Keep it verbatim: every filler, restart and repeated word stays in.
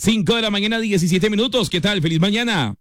cinco de la mañana, diecisiete minutos. ¿Qué tal? Feliz mañana.